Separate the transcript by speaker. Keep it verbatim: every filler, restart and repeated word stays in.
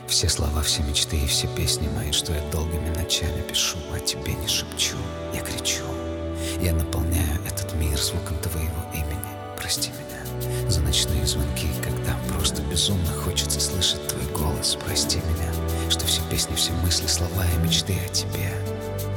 Speaker 1: Все слова, все мечты и все песни мои, что я долгими ночами пишу, о тебе не шепчу, я кричу. Я наполняю этот мир звуком твоего имени. Прости меня за ночные звонки, когда просто безумно хочется слышать твой голос. Прости меня, что все песни, все мысли, слова и мечты о тебе.